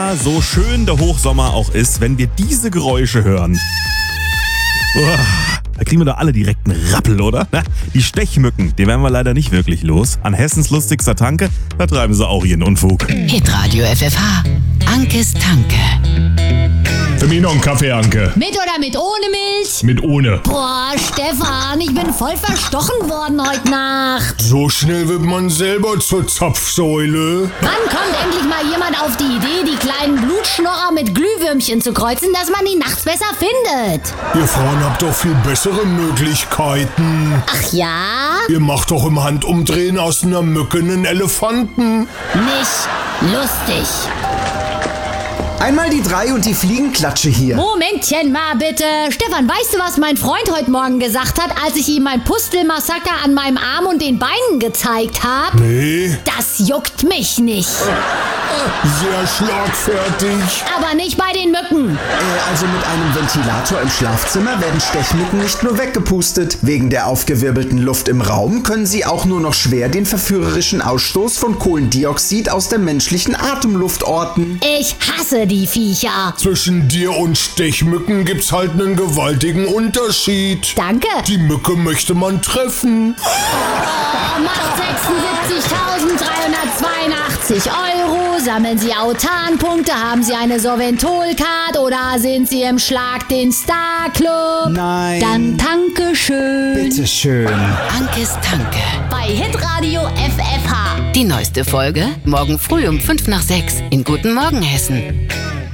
Ja, so schön der Hochsommer auch ist, wenn wir diese Geräusche hören. Da kriegen wir doch alle direkt einen Rappel, oder? Na, die Stechmücken, die werden wir leider nicht wirklich los. An Hessens lustigster Tanke, da treiben sie auch ihren Unfug. Hitradio FFH. Ankes Tanke. Für mich noch einen Kaffee, Anke. Mit oder mit ohne Milch? Mit ohne. Boah, Stefan, ich bin voll verstochen worden heute Nacht. So schnell wird man selber zur Zapfsäule. Wann kommt endlich mal jemand auf die Idee, die kleinen Blutschnorrer mit Glühwürmchen zu kreuzen, dass man die nachts besser findet? Ihr Frauen habt doch viel bessere Möglichkeiten. Ach ja? Ihr macht doch im Handumdrehen aus einer Mücke einen Elefanten. Nicht lustig. Einmal die 3 und die Fliegenklatsche hier. Momentchen mal bitte. Stefan, weißt du, was mein Freund heute Morgen gesagt hat, als ich ihm mein Pustelmassaker an meinem Arm und den Beinen gezeigt habe? Nee, Das juckt mich nicht. sehr schlagfertig. Aber nicht bei den Mücken. Also mit einem Ventilator im Schlafzimmer werden Stechmücken nicht nur weggepustet. Wegen der aufgewirbelten Luft im Raum können sie auch nur noch schwer den verführerischen Ausstoß von Kohlendioxid aus der menschlichen Atemluft orten. Ich hasse die Viecher. Zwischen dir und Stechmücken gibt's halt einen gewaltigen Unterschied. Danke. Die Mücke möchte man treffen. Macht 76.382 Euro. Sammeln Sie Autanpunkte? Haben Sie eine Soventol-Card? Oder sind Sie im Schlag den Star Club? Nein. Dann danke schön. Bitteschön. Ankes Tanke. Bei Hitradio FFH. Die neueste Folge morgen früh um 5 nach 6 in Guten Morgen Hessen.